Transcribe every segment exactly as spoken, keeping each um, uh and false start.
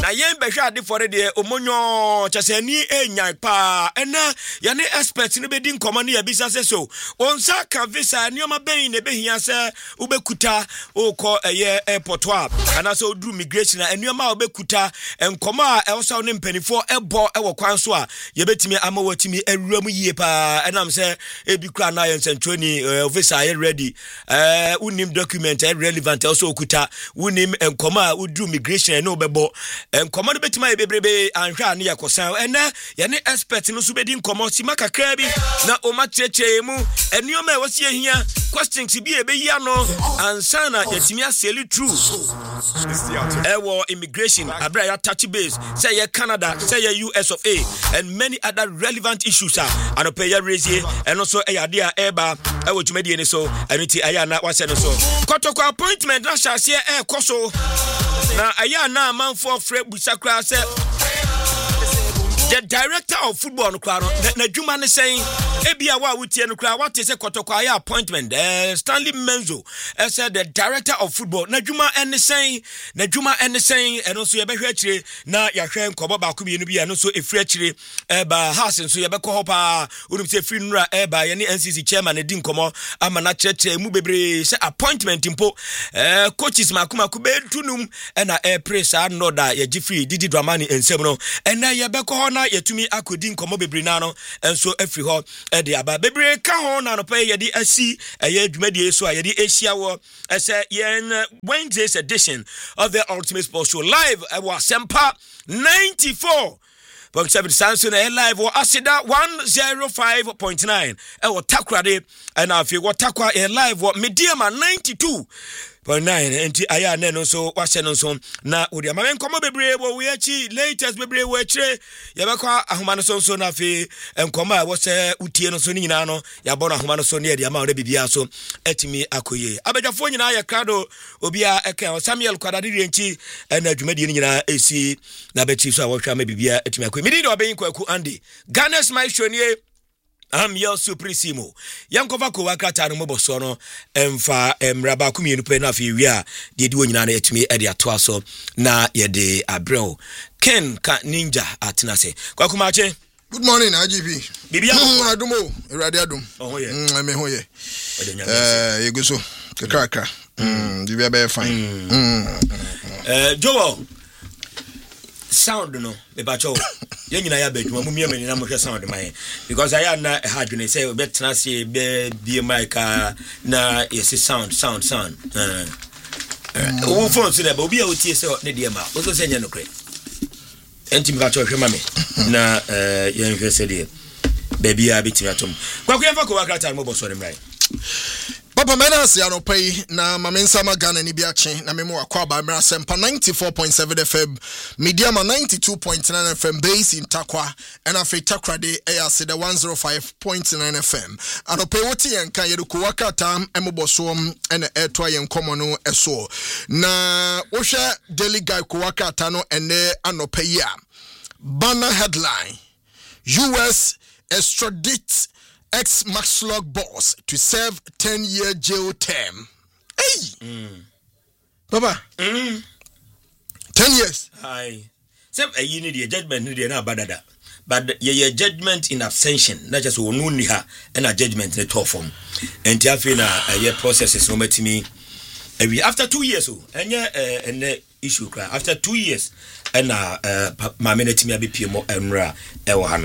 na yen behwa ade for de omonyo chesani enyan pa ena ye ne expert ne bedi nkomo ne yabisa se so onsa ka visa nioma ben ne behia se ubekuta okọ eye airport wa ana so dru migration na nioma obekuta nkomo a ewso ne mpanifo ebo ewo kwan so a ye betimi amawatimi awuram yie pa enam se ebi kra na yen sentroni visa ye ready eh unim document relevant also okuta unim nkomo a udru migration no bebo nkomo no betima ye bebrebe anhwa ne yakosan ena ye ne expert no so bedi nkomo sima kakra bi na o ma cheche mu enioma e wose hia questions bi e be yi ano ansana yetimi aseli true ewo immigration abra ya touch base say ye Canada say ye U S of A and many other relevant issues are anope ya raise and also e ya dia eba ewo tumedi ni so aniti aya na wase no so kotoko appointment na shase e koso na aya na manfo frɛ busakra say the director of football no kwaro na dwuma ne sen ebia wa wutie no kwaro what is a kotoko aya appointment uh, Stanley Menzo uh, said the director of football na dwuma ene sen na dwuma ene sen eno so ye behwe akire na ya hwe nkobo ba ko bi no bia no so efri akire e ba house so ye be ko hopa unim se free nura e ba ye ne N C C chairman e di nkomo ama na cheche mu bebre se appointment impo eh coaches makuma ku be tunum e na e press no da ye gifree Didi Dramani ensem no e na ye be ko na yetumi akodi nkomo bebre na no enso afri ho e de aba bebre ka ho na no pay ye di asi eye adwumadie so a ye di asia wo ese yen Wednesday's edition of the Ultimate Sports Show live at Wasempa ninety-four point seven Samson air live or Asida one oh five point nine e wo takrade and afi wo takwa air live wo Mediama ninety-two point nine enti aya ne no so wahye no so na odi amamen komo bebre wo we achi latest bebre wo achire ye bekwa ahoma no so so na afi enkomo a wo se utie no so ni nyina no ya bo no ahoma no so ne edi ama wo bibia so etimi akoye abadwafo nyina ya krado obia eka Samuel Kwadade renchi na adwumadi ni nyina esi na beti so a wo hwa ma bibia etimi akoye midi do obeyin kwaku Andy Ghana's my shonie I'm your supremo. Yankova ko wakata no moboso no emfa emraba kumienu pe na fi wi a de di wonyina na etumi e de atoa so na ye de abrel Ken ka ninja atenase kwa kumache. Good morning I G P. Bibia adumo erade adum. Oh ye. Mm me ho ye. Eh yeguso kakaka. Mm bibia be fine. Mm. Eh Joel sound no me bacho ye nyina ya bedwuma mu miema nyina mo hwe sound man because I na hadwene say obetena se be be mic na yes sound sound sound eh wo phone se na ba obi a otie se ne de ma wo so se nya no kre enti me bacho hwe ma me na eh ye hwe se de baby a bitimi atom kwa kwa fa ko wakata mo bo so ne mrai Papa mena se anopai na mamensa magana ni biache na memo akwa ba mera sempa ninety-four point seven F M Mediama ninety-two point nine F M base in Takwa and afi Takrade eya se the one oh five point nine F M anopai woti yenka yeduko wakata emobosom ene etwa yenkomo no eso na wohwe daily guy ko wakata no ene anopai ya banner headline U S extradite ex-Maxlog boss to serve ten-year jail term. Hey! Mm. Papa? Mm. ten years? Aye. So, uh, you need a judgment, you need a badada. But your judgment in abstention, not just one only her, and a judgment in a top form. And Tiafina, a year process is no matter to me. After two years, and yeah, and the issue cry. After two years, and uh, my minute me a bit more and ra, Ewan.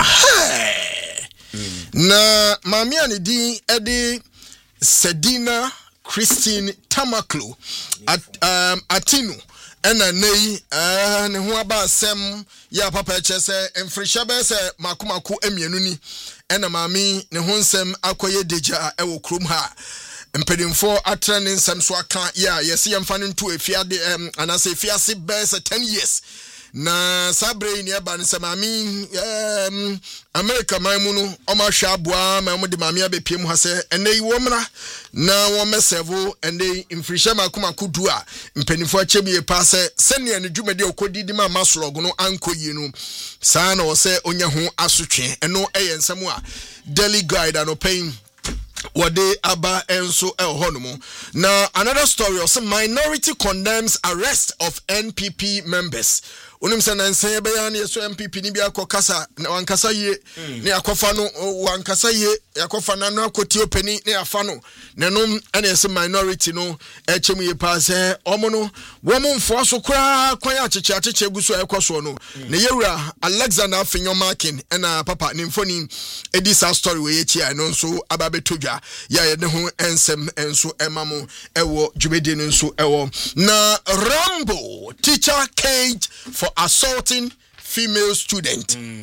Na mami ani di edi Sedina Christine Tamaklo at um Atinu ena nei eh ne ho aba asem ya papa eche se emfrisha be se makomako emienu ni ena mami ne ho nsem akoye deja ewo krom ha mpedinfo atra ne nsem so aka ya yesi yemfa ne nto efiade um, anase efiase be se ten years na sabre ni eba nse mami um America maimunu oma hwabua mamu de mami abepiem ha se ene yiwomra na wo mesevo ene infrisha makoma kudu a mpenifo achebie pa se sene ne dwumade okodidi ma maslog no ankoyi no saa na wo se onya ho asotwe eno eye nsem a daily guide ano pain wade aba enso e honomo. Now another story also minority condemns arrest of N P P members. Unim sa nansen be ya na yeso M P P ni bi akokasa na wankasa ye ne akofa no wankasa ye akofa na no akoti opani ne afa no nenom ene yesi minority no e chemu ye pa se omo no wo mo mfo so kra kwan acheche acheche guso ekoso no ne yewura Alexander Afenyo Markin ena papa ne mfoni edi sa story we yechi ai no nso ababetodwa ya ye ne ho ensem enso emamo ewo dwumedi no nso ewo na Rambo teacher caged for assaulting female student. Mm.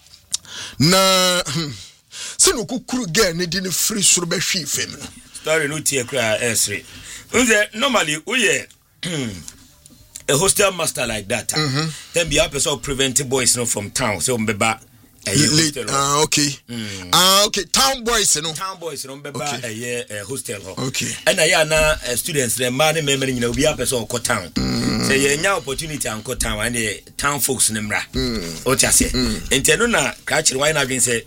Na sino kukuru girl ne di ne free suru be hwi fem. Story no tie kra esre. Unze normally we a hostel master like that. Mm-hmm. Then be a person prevent boys no from town so mbeba ah okay. Mm. Ah okay, town boys no. Town boys no mbeba okay. a hostel ho. Okay. And I na students the man me me nyina obi a person ko town. Mm. Say ye nya opportunity an ko town and the town folks nemra. Mm. O tia say. Enti no na ka kire why na dwen say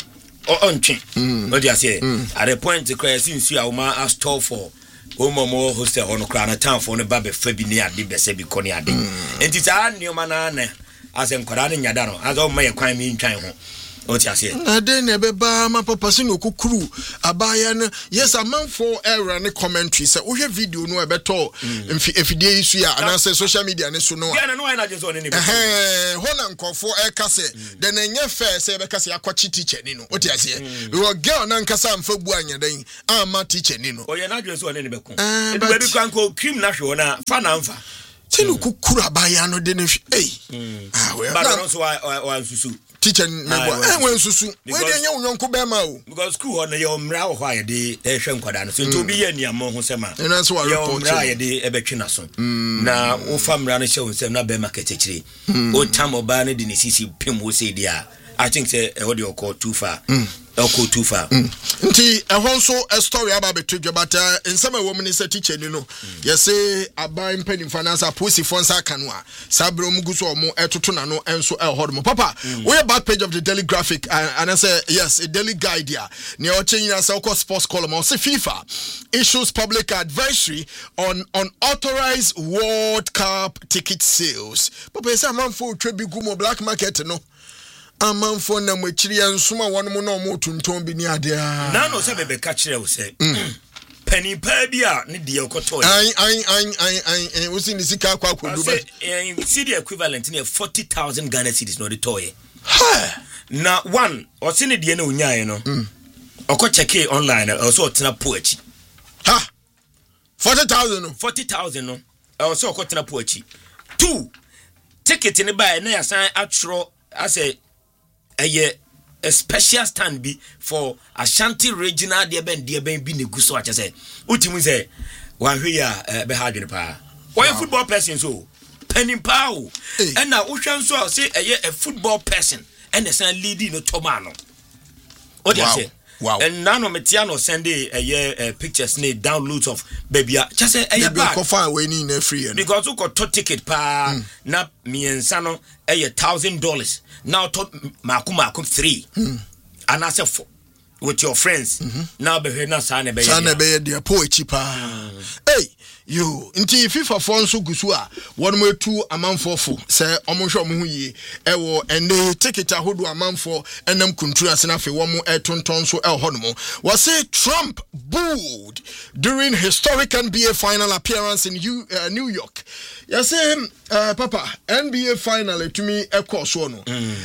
o ontwe. O tia say at the point the cry since you are a store for Omo mo hostel on kra na town for no ba be fa bi ne ade be se bi ko ne ade. Enti sa nneoma na na asem kwara ne nyada no azo ma ye kwan mi ntwan ho. O ti ase na de ne be ba ma papa se no kokuru abaya no yes amanfo era ne commentary say wo hwe video no e beto mfi efidie isu ya ana say social media ne so no ya na no na je so ne ne eh ho na nkofo e ka say de na nye fair say be ka say akwachi teacher ni no o ti ase wo girl na nkasa amfa bu anyadan ama teacher ni no o ye na je so ne ne be ko e be bi kwan ko cream na hwe na fa na mfa tinu kokuru abaya no de ne eh ah we ba no so wa nsusu teacher nebo eh wen susu we dey nya unyonko be ma o because school on your mra wo hwa ye dey eh hwe nkwada no so nti obi ye niamo ho sema na so wa report mra ye dey e betwe na so na wo fa mra no hye ho sema na be market chiri o tam oba ne di ne sisi pem wo say dia I think say e ho dey okọ too far okọ too far nti e ho so a story about betwe but in some woman is a teacher ni no you say abai mpani finance aposi fonsa kanwa sabro muguso omo etoto na no enso e ho papa we back page of the Daily Graphic and I say yes a daily guide here ne o chenyi say okọ sports column o say FIFA issues public advisory on unauthorized World Cup ticket sales papa say manfo twebi gumo black market no amanfo na mwechiri ya nsuma wanu na omo tunton bi ni ade a na no se bebe ka kire wo se penny pa bia ne de okoto ai ai ai ai ai wo si ni sika akwa akodu ba C D equivalent ne forty thousand Ghana cedis no de toye ha na one o se ne de na onyae no okọ check online o so otena po achi ha forty thousand no forty thousand no o so okọ tena po achi two ticket ne ba na yasan atro ase a a special stand be for Ashanti regional de ben de ben bi ne guso ache say utimu say wan hwe ya be hadwene pa why football person so penny pow and na wo hwan so say a football person and the san leading no tomano what you say wow and now no metiano send a pictures ne downloads of baby just say a back go far away ni na free because you got ticket pa na miensa no a one thousand dollars now to makum makum three mm. and I said four with your friends mm-hmm. now be na sa na be sa na be dia po echipa hey yo nti FIFA fon so gusu a won mo etu amanfo fo se omonhwe omo hu yi e wo ene ticket ahodo amanfo enam kuntu ase na fe wo mo etonton so e ho no mo was say Trump booed during historic N B A final appearance in U, uh, New York. Yes, uh, Papa, N B A final to me a course one.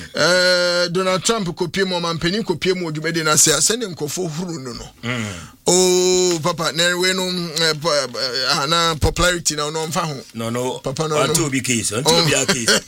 Uh, Donald Trump kopie mo man penny kopie mo djumede na se asende nkofo huru no no. Oh, Papa, na we no na popularity na no mfa ho. No no. Papa no. On to be case, on to be a case.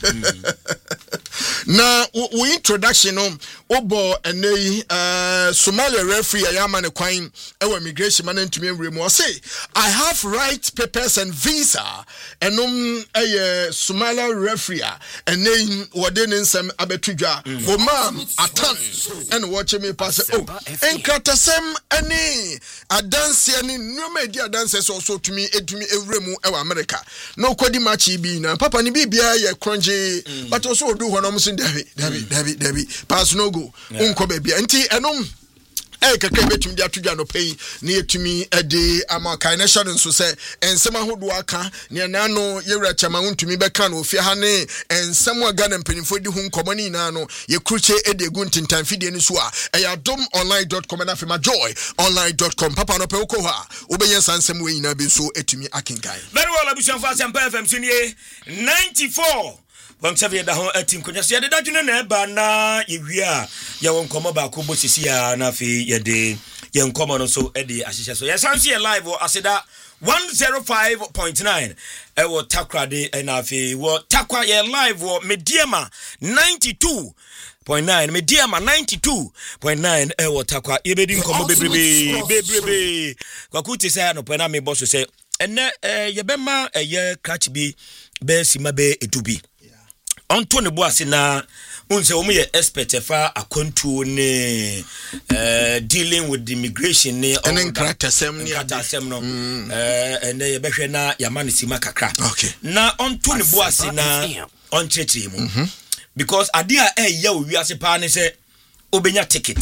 Na we introduction no obo enei uh Somalia referee ayama ne kwan e immigration man ntumi enwere mu say I have right papers and visa enum eye Somalia referee enei wode ne nsem abetudwa o ma atan and watch me pass oh enkratasem ani adanse ani nyoma di adanse so so tumi edumi ewure mu e wa America no kodi match bi na papa ni bibia ye cronje but also do honom sin David David David David pass no go unko bebia nti enom eh kakra betumi dia tudwa no pay na yetumi ede ama kan na hye no so se ensem ahodo aka ne na no yewura chama wontumi beka no ofie ha ne ensem aga na mpanimfo di hu nkomo ni na no ye kruche ede gu ntintan fidie ni so a eyadom online dot com na fema joy online dot com papa no pe uko ha obeyen sansem we nyina be so etumi akinkan very well abusan fa Sempa F M sunie ninety-four Bang Xavier da ho atim konya se de dadwene na eba na yewia ya won komo ba ko bosisi ya na fe ye de ye nkomo no so e de ahihye so ye sanse ye live o aseda one oh five point nine e wo takra de na fe wo takwa ye live wo Mediama ninety-two point nine Mediama ninety-two point nine e wo takwa ye be di nkomo bebrebe bebrebe kwa kuti say no pena me boss say ene ye be ma ye catch bi be sima be edubi onto ne boase na unse omo ye expert fa akontuo ne eh dealing with the immigration ne and character sem ne character no eh ene ye behwe na yama ne sima kakra okay na onto ne boase na on church mu because adia e ya owiase pa ne se obenya ticket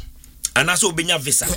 ana so obenya visa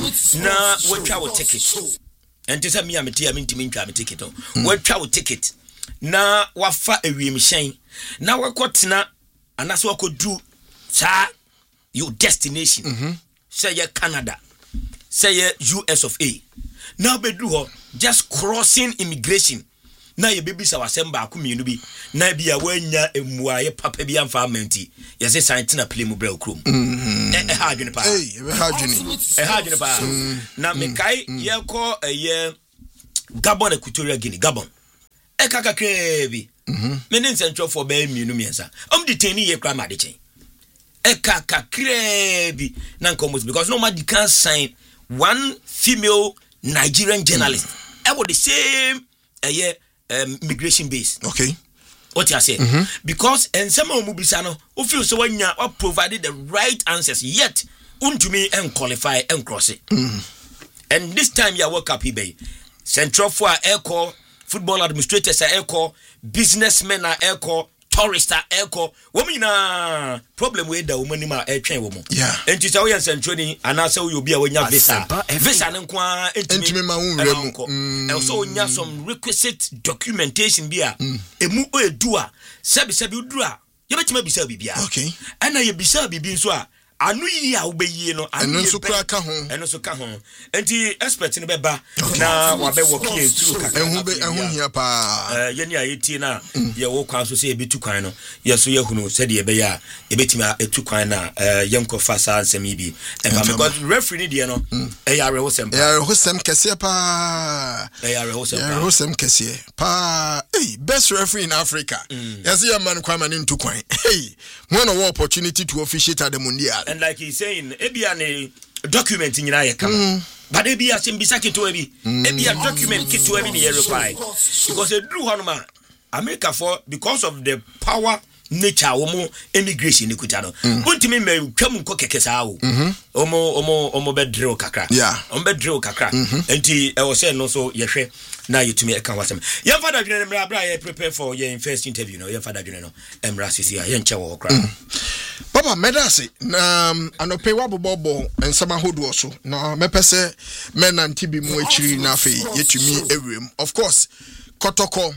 na wetwa wo ticket enti se me ya meti ya mentimi ntwa me ticket o wetwa wo ticket na wafa ewimhyen na wakotena anaso wakodru sa your destination mm-hmm. say ye Canada say ye U S of A now bedru ho just crossing immigration na ye baby sa wasemba akumienu bi na bia wanya emua ye papa bi amfa amenti ye se santina play mu bra okrom eh ha adwene pa eh e ha adwene eh ha adwene pa na mekai ye ko ye Gabon Equatorial Guinea Gabon eka kakrebi mhm menin central for be mienu miensa om detaining ye kra ma de chen eka kakrebi na nkomos because no man can sign one female Nigerian journalist mm. with the same uh, yeah, um, immigration base okay what you say mm-hmm. because and some of mubisa no o feel so when you are provided the right answers yet untumi and qualify and cross it mm. and this time you work up eBay central for echo football administrators are echo businessmen are echo tourists are echo women na problem with the woman ma e twen wo mo yeah enti say we central ni anasa we obi a wonya visa visa ne kwa entimi ma wonwura mu e so onya some requisite documentation bia emu o edu a sebi sebi udu a ye betima bisa bibia okay ana ye bisa bibi nso a anu yi a obeyi no anu nso kra ka ho enu so ka ho enti expert ne beba na wabe work here through ka ehun be ehun hia pa eh ye ni ayeti na ye wo kwan so se ye betu kwan no ye so ye hunu se de ye be ya ye betima etu kwan na eh ye nkofa sa ansem bi e ba because referee ni de no e ya re hosem ya re hosem kese pa e ya re hosem pa hosem kese pa eh best referee in Africa yes ye man kwa man ntu kwan hey when a opportunity to officiate at the Mundial. And like he's saying, ebia ne document nyina ye kama. Mm. But ebia simbisa kitu ebi. Mm. Ebia document kitu ebi ni ye require. Because e drew honoma America for because of the power nature omo immigration ikuta no. Untimi me twam nko keke saa wo. Omo omo omo be drill kakra. Yeah. Omo be drill kakra. Enti e wo say no so ye hwe na yetumi e kan wasem. Ye father dwene mra bra ye prepare for your first interview no. Ye father dwene no. Emra sisi ya ye nche wo kra. Papa medasi na um, anope wabobobo ensama hodo so na mepese men antibi mu akiri na fe yetumi ewrem of course Kotoko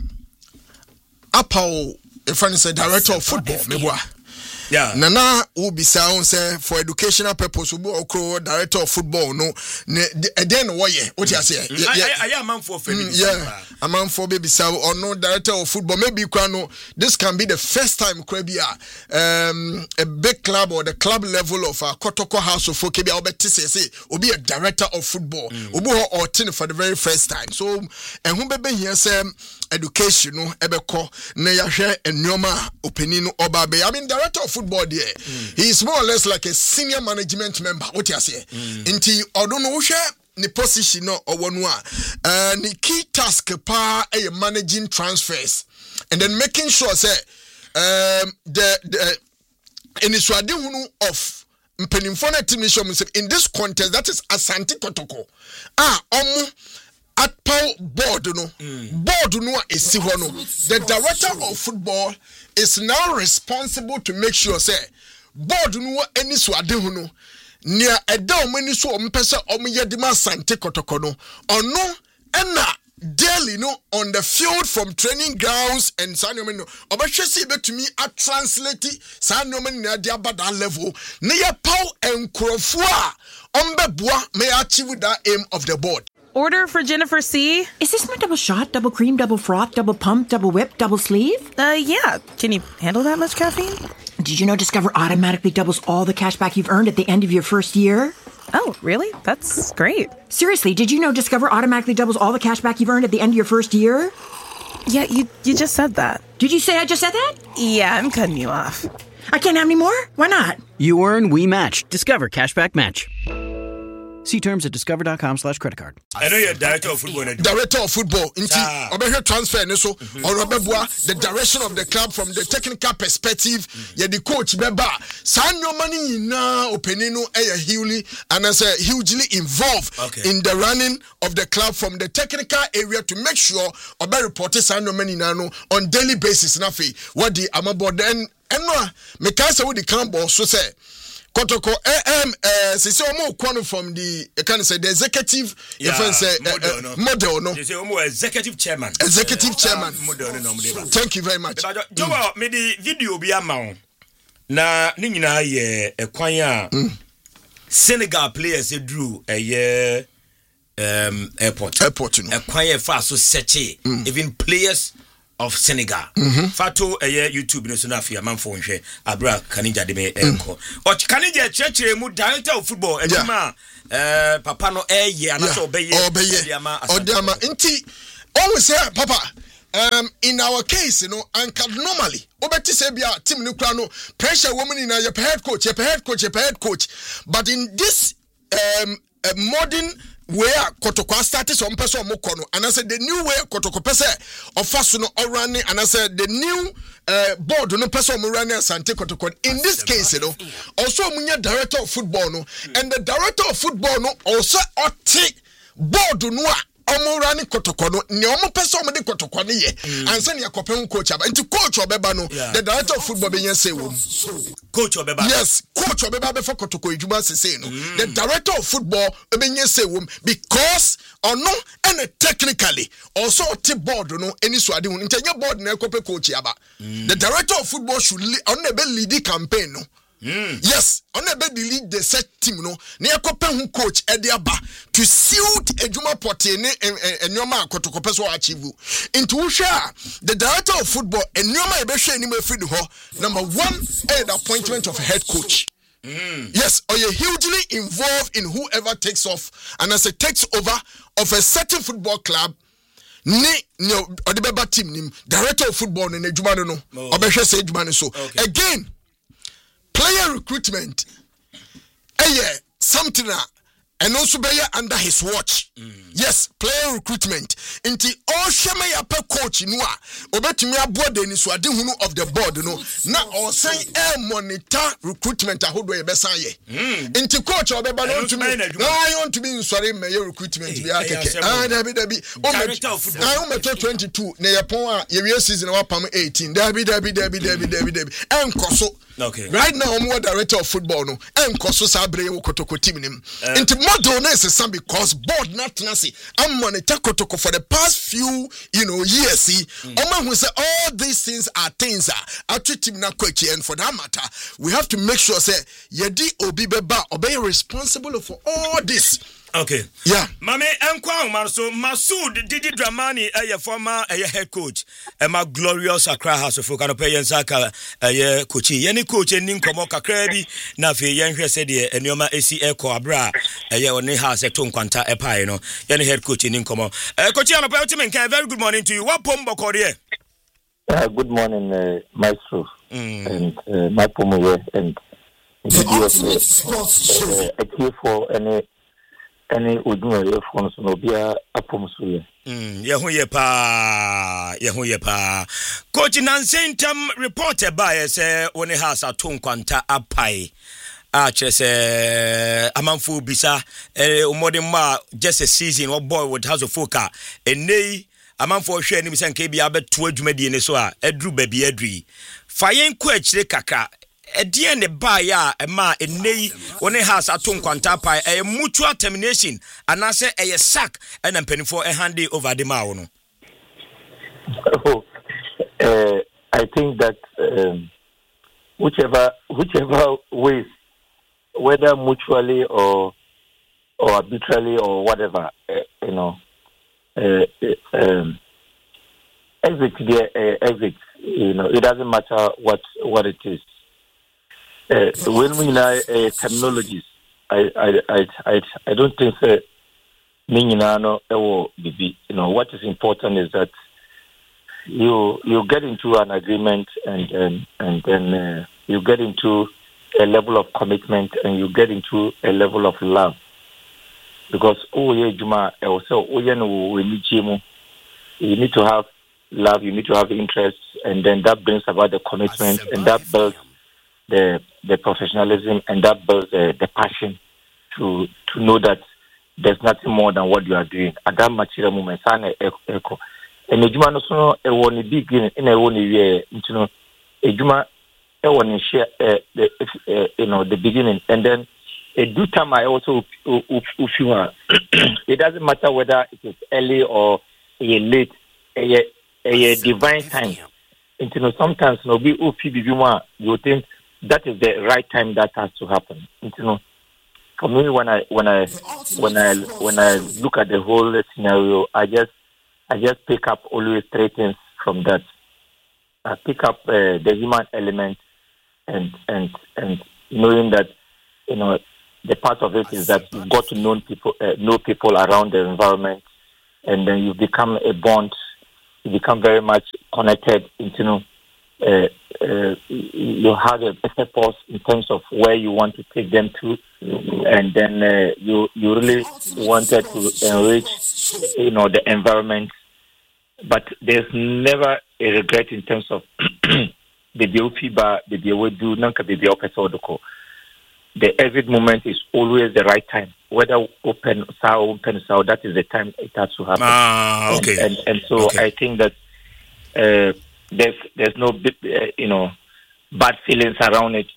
Apao a friend say director of football meboa yeah nana ubisa on say for educational purpose obi okro director of football no then wo ye what you say I am man for family yeah a man for baby say or no director of football maybe no this can be the first time Krebia um a big club or the club level of uh, Kotoko House of Folk bia obeti say say obi a director of football obi ho ten for the very first time so and who bebe here say education no ebeko na yahwe enoma opinion oba be I mean director of football there mm. he is more or less like a senior management member what you say mm. Inti odono wo hwe ni position no owonu a uh, ni key task pa e managing transfers and then making sure say um the the initiative hunu of mpenimfo na team in this contest that is Asante Kotoko ah omu at Paul board no mm. board no esi ho no the director of football is now responsible to make sure say board no any so ade ho no nia ɛda omani so ompese omye de ma Asante Kotoko no ono ena daily no on the field from training grounds and sanyo no obehwe si betumi a translate sanyo na dia bada level ne ye pow enkrofo a ombeboa may achieve that aim of the board. Order for Jennifer C. Is this my double shot, double cream, double froth, double pump, double whip, double sleeve? Uh, yeah. Can you handle that much caffeine? Did you know Discover automatically doubles all the cash back you've earned at the end of your first year? Oh, really? That's great. Seriously, did you know Discover automatically doubles all the cash back you've earned at the end of your first year? Yeah, you you just said that. Did you say I just said that? Yeah, I'm cutting you off. I can't have any more? Why not? You earn, we match. Discover Cashback Match. See terms at discover.com slash credit card. I know you're director of football. Director of football. Inti, obehwe transfer ne so, or obebua the direction of the club from the technical perspective. Yeah, the coach beba. San no money na openino eh hugely and as a hugely involved okay. in the running of the club from the technical area to make sure obe report San no money na no on daily basis. Na fe what the amabo then enwa me can say what the camp so say. Kotoko um uh say say omo kwano from the can say the executive yeah, say model, uh, no. model no they say omo executive chairman executive uh, chairman uh, model no model. Thank you very much. Jo mm. me di video bi ama na ni nyina ye ekwan a mm. Senegal players drew a year um airport airport no ekwan ye fa so search mm. even players of Senegal. Mm-hmm. Fato eye YouTube no so na afia manfo nhwe Abra Kanija de me enko. O Kanija chechire mu director of football edima eh papa no eye ana so obeye odama odama nti always say papa um in our case you know and normally obeti say bia team no kura no pressure woman na your head coach your head coach your head coach but in this um a modern where Kotoko started some person mokono and I said the new way Kotoko pese of fast no running and I said the new uh, board no person mo running Asante Kotoko in this case you know also munya director of football no and the director of football no also oti board no omo running Kotoko no ne omo pese omo de Kotoko ne ye and say ne akopem coach aba nti coach obeba no the director of football be yen say wo coach obeba yes coach obeba be for Kotoko ejuma say no the director of football be yen say wo because ono and technically also ti board no any so ade nti nya board na ekope coach aba the director of football should on be lead campaign no. Mm. Yes, on a bed lead the set team no near Copen coach Ediaba to suit a Juma Portier and Yoma Kotokopeso achieve into Usha the director of football and Yoma Besha anime free ho number one and appointment of head coach. Mm. Yes, or you're hugely involved in whoever takes off and as a takes over of a certain football club. Ni ni Odibeba team nim director of football in a Jumano no Obesha say Jumano so again. Player recruitment, eh, yeah, something and also be under his watch. Mm. Yes, player recruitment. Inti all shema ya pe coach nua obetumi abode ni so ade hunu of the board no na o san e monitor recruitment ahodo e besan ye. Inti coach obeba no to me na I want to be in sorry me recruitment bi akeke. Ah dabi dabi o me I o me twenty-two na ye pon a ye season wa pam eighteen dabi dabi dabi dabi dabi dabi enkoso. Okay. Right now I'm director of football no enkoso sabre wo Kotoko team nim. Inti model na is some because board not Nancy I'm monitor Kotoko for the past few you know years see Oma who say all these things are things are treat him na kwachi and for that matter we have to make sure say yedi obi beba obey responsible for all this. Okay. Yeah. Mame enkwa umar so Masoud Didi Dramani a former a head coach e ma glorious Accra House of Folk and pay nsaka a coach yeni coach nin komo kakra bi na fe yenhwe se de enioma esi eko abra e oni house to nkwanta e pai no yeni head coach nin komo e coach anopa ultimate kan very good morning to you what pombo kore uh, good morning uh, maestro mm. and uh, my pomo and the ultimate sports show uh, for any any udunwe phones no bia apom so ye mm ye ho ye pa ye ho ye pa coach Nansentam reporter by say woni house aton kwanta apai a chese amanfo bisa eh umode ma just a season what boy with House of Folk enei amanfo hwe anim se nka bia beto adwumadi ne so a edru ba bia adri fayen ko akire kaka ɛdeɛ ne ba ya ɛma ɛnɛyi one has ato nkwanta pa ɛyɛ mutual termination anase ɛyɛ sack ɛna mpanifo ɛhande over the ma wo no. Oh, uh, I think that um, whichever whichever ways, whether mutually or or arbitrarily or whatever, uh, you know, uh, um, exit there, uh, exit. You know, it doesn't matter what what it is. Uh, when we know uh, terminologies, I I I I, I don't think that you know what is important is that you you get into an agreement and and and then uh, you get into a level of commitment and you get into a level of love, because oh yeah Juma also oh yeah no you need to have love, you need to have interest, and then that brings about the commitment, and that builds the the professionalism, and that builds the, the passion to to know that there's nothing more than what you are doing at that material moment. Echo. And Ejuma no so e won the beginning in a won the you know Ejuma e won share the you know the beginning, and then a do time I also feel it doesn't matter whether it is early or a late a a divine time. You know sometimes no be you think that is the right time that has to happen. You know for me when I when I when I when I look at the whole scenario, I just I just pick up always three things from that. I pick up uh, the human element, and and and knowing that you know the part of it is that you've got to know people, uh, know people around the environment, and then you become a bond. You become very much connected. Into, you know, uh, uh, you have a purpose in terms of where you want to take them to, and then uh, you you really wanted to enrich, you know, the environment. But there's never a regret in terms of the feedback, the do nanka the opesodoko. The exit moment is always the right time. Whether open sow, open sow, that is the time it has to happen. Ah, okay. And and, and so okay. I think that uh, there's there's no uh, you know bad feelings around it.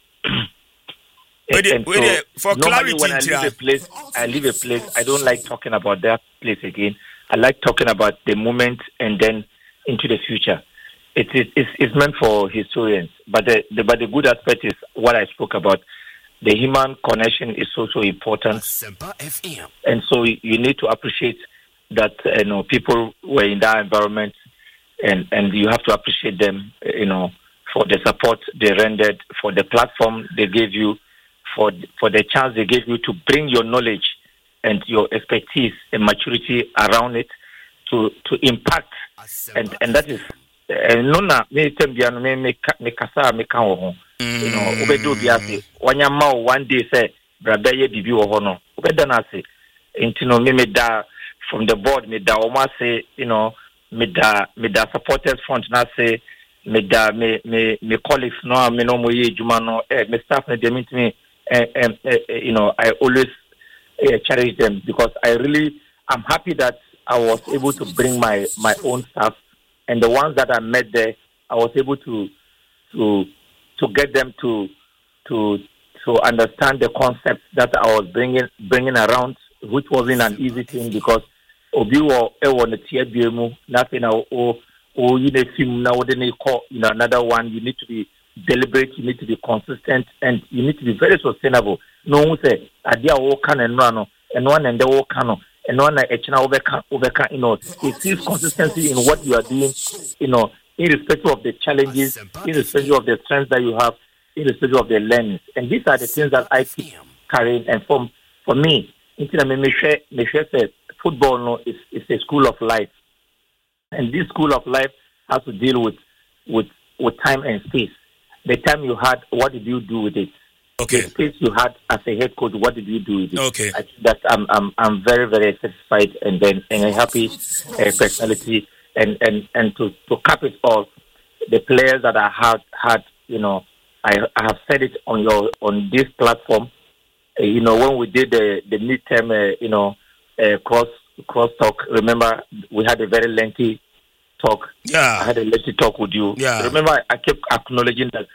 Wait, and wait, wait, for normally clarity, when I leave a place, I leave a place. I don't like talking about that place again. I like talking about the moment and then into the future. It is it's, it's meant for historians, but the, the but the good aspect is what I spoke about. The human connection is also important, and so you need to appreciate that you know people were in that environment, and, and you have to appreciate them, you know, for the support they rendered, for the platform they gave you, for for the chance they gave you to bring your knowledge and your expertise and maturity around it to to impact, and and that is no na me tembiano me me me kasa me kan wo ho. You know, obedo biase wanyama one day say brada ye bibi wo ho no obeda na say enti no me me da from the board me da o ma say you know me da me da supporters front na say me da me me me colleagues no me no mo ye juma no eh me staff na dem me eh, eh, eh, you know I always eh, cherish them because I really I'm happy that I was able to bring my my own staff, and the ones that I met there I was able to to to get them to to to understand the concepts that I was bringing bringing around, which wasn't an easy thing because obi wo e wo na tie biemu nothing na o o you dey film na we dey call you know another one. You need to be deliberate, you need to be consistent, and you need to be very sustainable. No one say adia wo kan and no and one and the wo kan and one na echina overkan overkan you know it sees consistency in what you are doing, you know, irrespective of the challenges, irrespective of the strengths that you have, irrespective of the learnings. And these are the things that I keep carrying. And for, for me, football no, is, is a school of life. And this school of life has to deal with, with, with time and space. The time you had, what did you do with it? Okay. The space you had as a head coach, what did you do with it? Okay. I think that I'm, I'm, I'm very, very satisfied and then and a happy uh, personality. And, and, and to, to cap it all, the players that I have had, you know, I, I have said it on your on this platform. Uh, you know, when we did the the midterm, uh, you know, uh, cross cross talk. Remember, we had a very lengthy talk. Yeah, I had a lengthy talk with you. Yeah, remember, I kept acknowledging that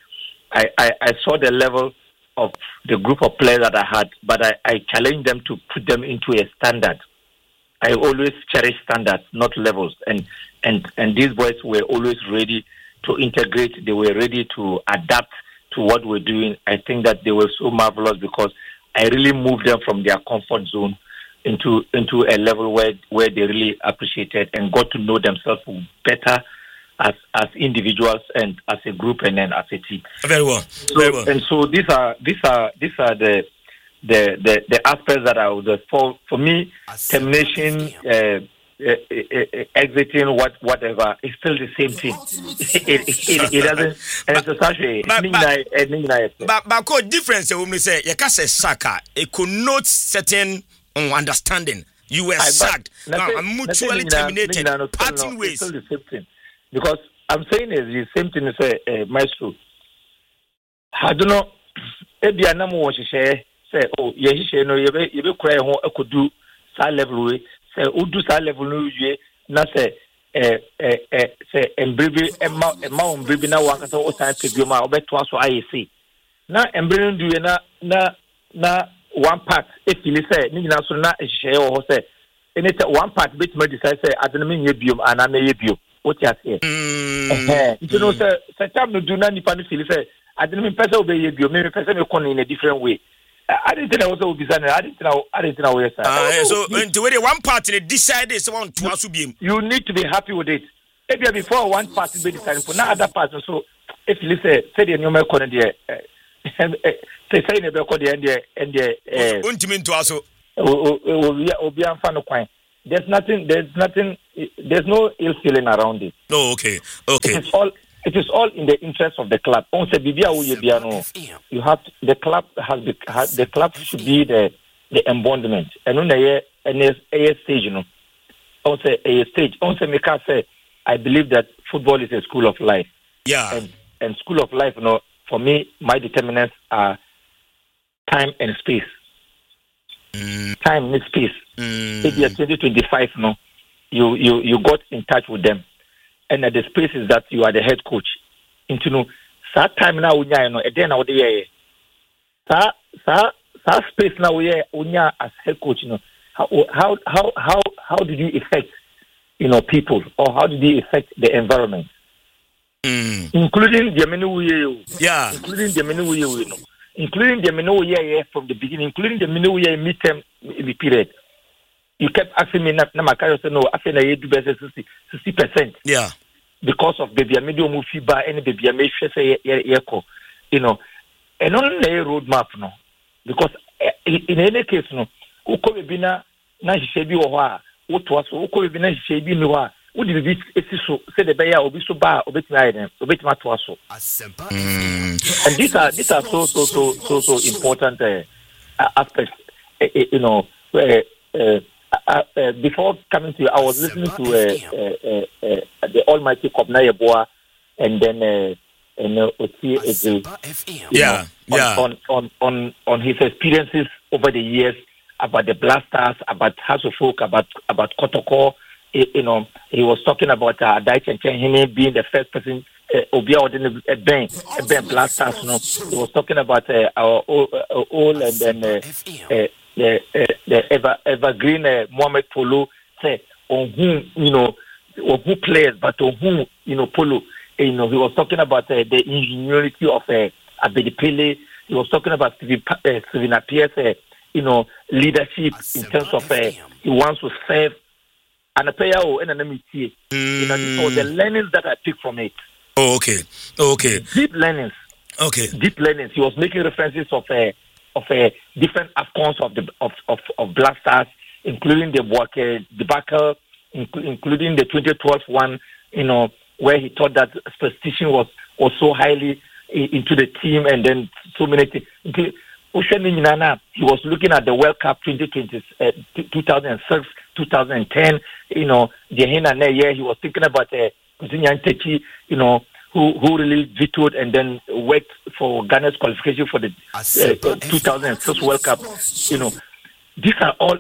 I, I, I saw the level of the group of players that I had, but I, I challenged them to put them into a standard. I always cherish standards, not levels. And, and, and these boys were always ready to integrate. They were ready to adapt to what we're doing. I think that they were so marvelous because I really moved them from their comfort zone into into a level where, where they really appreciated and got to know themselves better as as individuals and as a group and then as a team. Very well. So, Very well. And so these are these are these are the the the, the aspects that I would for for me termination. Uh, Uh, uh, uh, exiting what whatever it's still the same thing. it, it, it, it doesn't and it's actually but but but difference when we say you can say Saka it connotes certain um, understanding. You were sacked now I'm mutually terminated parting ways. It's still the same thing because I'm saying is the same thing. Say uh, Maestro I don't know ebi anamu wo hye say oh ye hye no ye be ye be kura ho akodu sa level we say udu sa level no wie na say eh eh eh say embribi emma emma embribi na wa kasa o san pebio ma obeto aso ayesi na embribi duwe na na na one part if you say ni na so na hye ho say any one part bit me decide say adenme nye biom ana na ye biom what you say eh you know say say time no do na nipa no feel say adenme pese obeye biom me pese me kon in a different way. I didn't think I was over I didn't know. I didn't know where. Uh, so, into where one party decided is one to be. You need to be happy with it. Maybe before one party be decided for now other party. So, if you listen, say the new member there, say say the member there and the and the. Ultimate to also. There's nothing. There's nothing. There's no ill feeling around it. Oh, okay, okay. It's all. It is all in the interest of the club. You have to, the club has, the, has the club should be the the embodiment. And on a a stage, you know, also a stage. Also, me can say I believe that football is a school of life. Yeah. And and school of life, you know, for me, my determinants are time and space. Mm. Time and space. Mm. If you are twenty twenty-five, no, you you you got in touch with them. And at the space is that you are the head coach. Into no, that time now we know. Then our day, that that that space now we are as head coach. You know how how how how how did you affect you know people or how did you affect the environment, mm. including the many we yeah, including the many we know, including the many we from the beginning, including the many we midterm period. You kept asking me, "Na my career say no. I feel I do better sixty percent." Yeah, because of baby, I made you move feedback. Any baby, I made sure say echo, you know, and only a roadmap, no, because in any case, no, who could be na na shebi oha, what was who could be na shebi noa. Would you be so say the bear or be so bad or bit my or bit my twaso. And these are these are so so so so so important uh, aspects, uh, you know, where. Uh, Uh, uh, before coming to you, I was listening to uh, uh, uh, uh, the Almighty Kobna Yeboah and then uh, and uh, Oti Eze, yeah, know, yeah, on, on on on his experiences over the years about the Blasters, about House of Folk, about about Kotoko. You know, he was talking about uh, Daichen Chenhine being the first person. Obia Odin a Ben a Ben Blasters. You know, he was talking about uh, our old and then. Uh, uh, The, uh, the ever evergreen uh, Mohamed Polo say on whom you know on who players, but on whom you know Polo. Uh, you know he was talking about uh, the ingenuity of uh, Abedi Pele. He was talking about Steven uh, Steven Appiah's uh, you know leadership in terms of uh, he wants to serve. And a player and an M E T. You know, so the learnings that I took from it. Oh, okay, oh, okay. Deep learnings. Okay. Deep learnings. He was making references of a. Uh, of uh, different accounts of the of, of, of Blasters, including the work uh, debacle, inc- including the twenty twelve one, you know, where he thought that superstition was, was so highly uh, into the team, and then so many things. He was looking at the World Cup twenty twenty, uh, two thousand six, two thousand ten, you know, the year he was thinking about uh, you know, who who really vetoed and then worked for Ghana's qualification for the uh, two thousand six World Cup. You know, these are all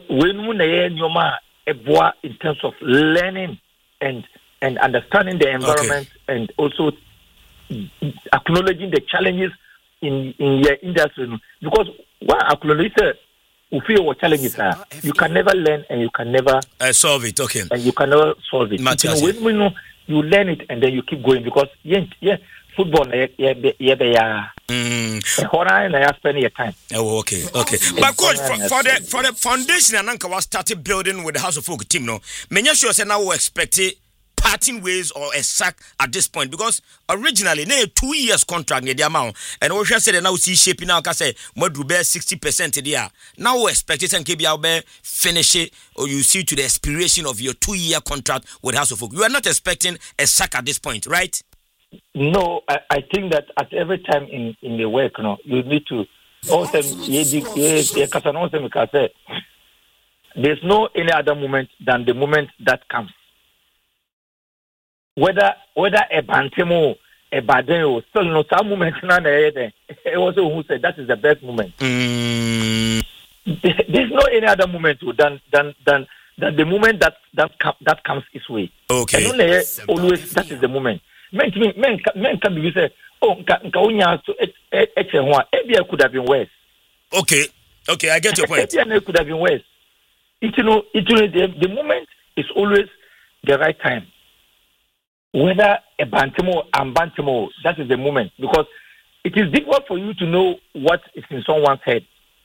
in terms of learning and and understanding the environment, okay. And also acknowledging the challenges in in your industry, because one acknowledge you feel what challenges are, you can never learn and you can never uh, solve it. Okay, and you can never solve it. Matthias, you know, when we know you learn it and then you keep going, because yeah, yeah, football, yeah, yeah, yeah, they are. And I spend your time. Oh, okay, okay. But coach, for, for the for the foundation, and Anka was started building with the House of Folk team. No, many sure say now we expect it. Parting ways or a sack at this point, because originally they two years contract the amount and we said now see shaping now can say more do bear sixty percent there. Now we expect it and K B L bear finish it or you see to the expiration of your two year contract with House of Folk. You are not expecting a sack at this point, right? No, I, I think that at every time in, in the work, no, you need to also there's no any other moment than the moment that comes. Whether whether a bantemo, a badeno, still no some moment it also who said that is the best moment. Mm. There's no any other moment than than than than the moment that that com- that comes its way. Okay. And only always that is the moment. Men men men can be say, oh, Kaunya so it it could have been worse. Okay, okay, I get your point. It could have been worse. It you know it you know, the, the moment is always the right time. Whether a bantamo and bantamo, that is the moment, because it is difficult for you to know what is in someone's head,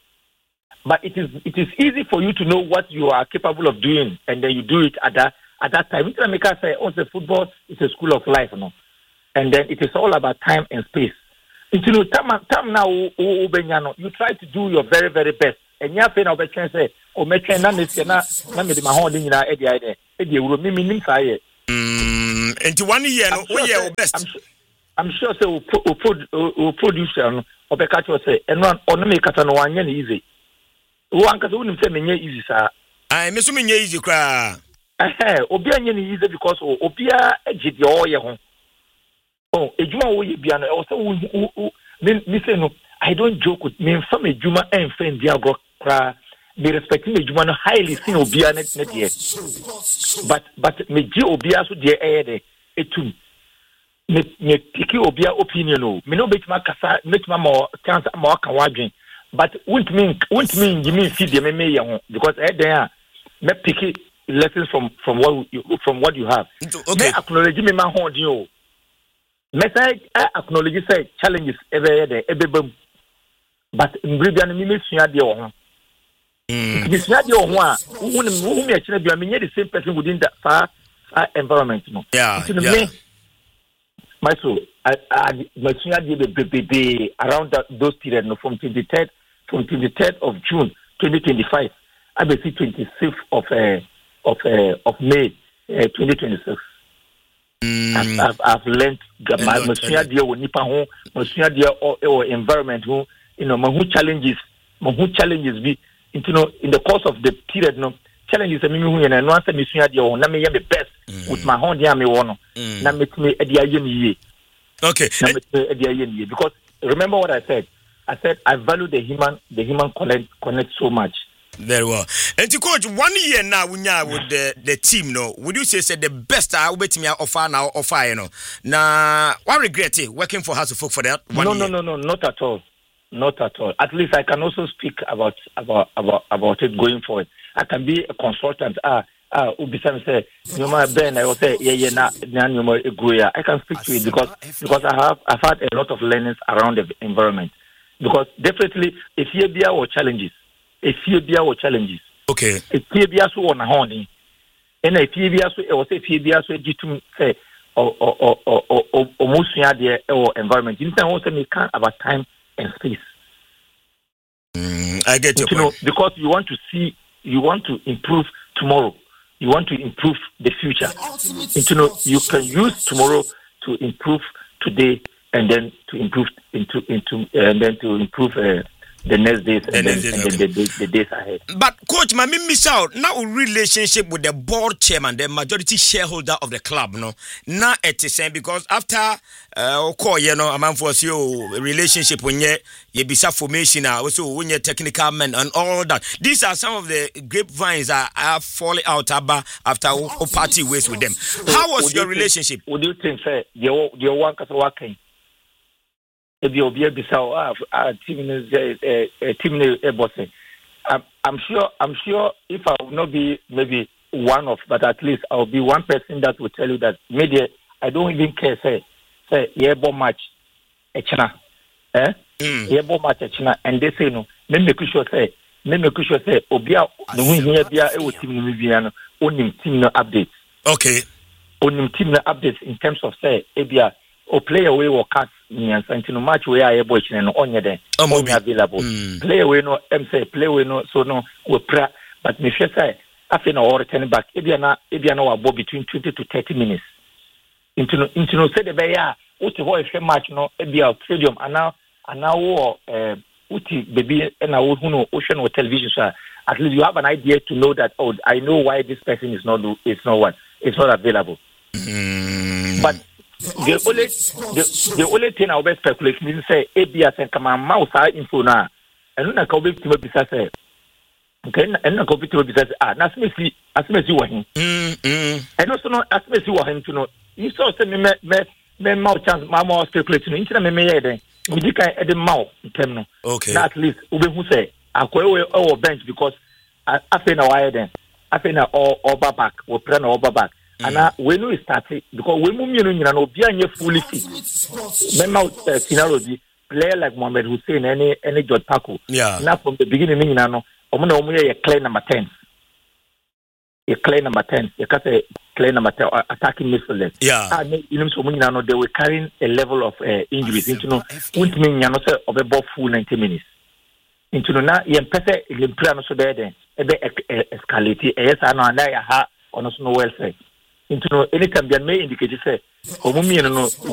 but it is it is easy for you to know what you are capable of doing, and then you do it at that at that time. Which make us say, "Oh, the football is a school of life," no, and then it is all about time and space. You know, time time now, you try to do your very very best, and you have to be chance say, "Oh, me train na me na na me my whole thing na e dey dey e dey wuro me me nim say." Mm, into one year, no, we are best. I'm sure, I'm sure say we we producer no, obeka to say, and one on me kata no one easy. One kata we say me easy sir. I me so me easy kra. Eh, obi anya ni easy because obi a ejide o ye ho. Oh, ejuma wo ye bia no, o say me say no, I don't joke with me from ejuma en friend dia go kra. Me respecting ejuma no highly seen obi a net net here. But but me ji obia so de eh de etum me me piki obia opinion no me no betima kasa betima mo chance mo aka wadwen but won't mean won't mean you mean see de me me ye ho because eh then me piki lessons from from what you, from what you have. Okay, me acknowledge me ma ho din o me say acknowledge say challenges ever there ebebam but mbibia no me me sua de o ho. Mm. This not your one. Who me actually be the same person within that far, far environment. No. Yeah. yeah. Me, my soul, I, I, my senior did around that, those periods. No, from twenty third, from twenty third of June, twenty twenty five. I be see twenty sixth of uh, of uh, of May, uh, twenty twenty six. Mm. I've, I've I've learned my my senior deal with Nipa home, my senior deal or, or environment home. You know, my who challenges, my who challenges be. You know, in the course of the period, no challenges. I mean, and I answer me sooner. You na me the best with my hand. Yeah, me one. Na me me edi aye Okay. Na me edi aye because remember what I said. I said I value the human, the human connect connect so much. Very well. And to coach, one year now we are with the the team. No, would you say say the best I will bet me offer now offer you know? Now, what regret it working for House of Folk for that? One no, year? no, no, no, not at all. Not at all. At least I can also speak about about about, about it going forward. I can be a consultant. Ah, ah, Ubisam say, you might Ben. I will say, yeah, yeah, na na you might agree. I can speak to it because because I have I've had a lot of learnings around the environment. Because definitely, if you be our challenges, if you be our challenges, okay. If you be also on a honey, and if you be also, I will say if you be also to say or or or or or or most the or environment. You know, also we can about time and space. Mm, I get your you point. Know, because you want to see, you want to improve tomorrow. You want to improve the future. And, you know, you can use tomorrow to improve today, and then to improve into into and then to improve uh, the next days and, and, then, days, and okay. then the, the, the days ahead. But coach, my miss out now relationship with the board chairman, the majority shareholder of the club, no. Now it is saying because after uh call you know a man for you relationship when you you be formation also when you technical men and all that. These are some of the grapevines that are falling out after all party ways with them. How was your relationship? What do you think, sir? You you want to work ebi obi ebisa ah team is a team is bossing. I'm, I'm sure I'm sure if I will not be maybe one of, but at least I'll be one person that will tell you that media I don't even care say say yeah bomb match a china eh mm. yeah bomb match a china and they say no me make sure say me make sure say obia no here bia e wo team no bia no onim team no updates okay onim team no updates in terms of say ebia o player we will cast nyansa ntino match we are able to no onye den onye available mm. player we no em say play we no so no we pra but me sure say after na or return back ebia na ebia na wa bo between twenty to thirty minutes ntino ntino say the be ya uti ho ehwe match no ebia stadium ana ana wo eh uti baby na wo hu no ocean or television so at least you have an idea to know that oh I know why this person is not is not what it's not available mm. but the only the, the only thing I will speculate is say A B S and come on mouse info na and na ka be to be say okay and na ka be to be say ah na smesi asmesi wo hin mm mm and also no asmesi wo hin to no you saw say me me me mau chance ma mau speculate no intina me me ye den we di kan e de mau tem no okay na at least we be who say akoy we our bench because afi na why then afi na all over back we plan over back and uh, when we started because we mum you know no be anye fully fit remember uh, scenario di player like Mohamed Hussein any any George Paco yeah now from the beginning you know omo na omo ye clear number ten a clear number ten you can say clear number ten uh, attacking midfielder yeah and you know so you know they were carrying a level of uh, injuries into no won't mean you know say of a full ninety minutes into no na ye pese ye plan so there then e be escalate e yes ana na ya ha ono so no well say into no anytime they may indicate say omumi no